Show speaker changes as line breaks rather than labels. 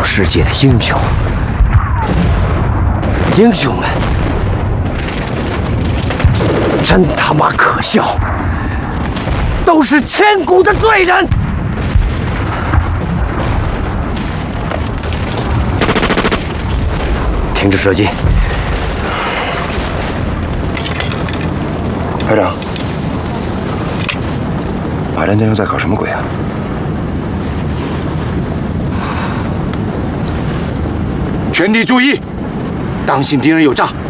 世界的英雄，英雄们真他妈可笑，都是千古的罪人。停止射击！
排长，马占江又在搞什么鬼啊？
全体注意，当心敌人有诈！